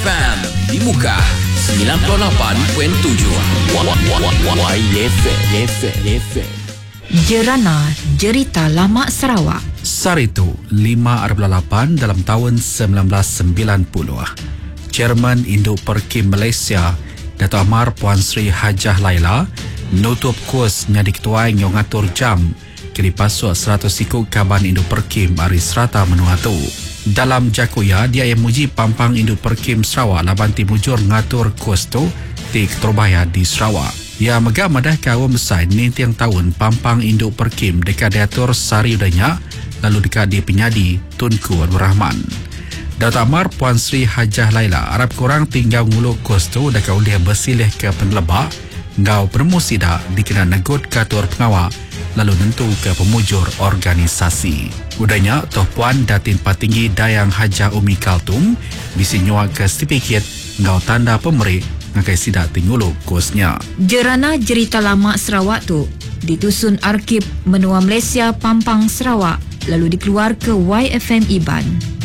YFM di muka 98.7 YFM. Jerana Jerita Lama Sarawak. Saritu 5/8 dalam tahun 1990. Chairman Induk Perkim Malaysia Dato' Amar Puan Sri Hajah Laila nutup kurs nya diketuai yang ngatur jam kini pasuk 100 ikut kaban Induk Perkim hari serata menuatu. Dalam jakuya, dia yang muji pampang Induk Perkim Sarawak laban timujur ngatur kurs tu di Keterbaya di Sarawak. Ya megah madah kawam besar ni tiang tahun pampang Induk Perkim dekat diatur sari udanya lalu dekat di penyadi Tunku Abdul Rahman. Dato' Amar Puan Sri Hajah Laila harap korang tinggal ngulu kos tu dekat ulih bersilih ke penelebak ngau permusida dikena negut katur pengawal lalu nentu ke pemujur organisasi. Udahnya Toh Puan Datin Patinggi Dayang Hajah Umi Kaltum bisi nyuak ke sedikit ngau tanda pemerih ngakai sidak tingulu kosnya. Jerana Jerita Lama Sarawak tu ditusun Arkib Menua Malaysia Pampang Sarawak lalu dikeluar ke YFM Iban.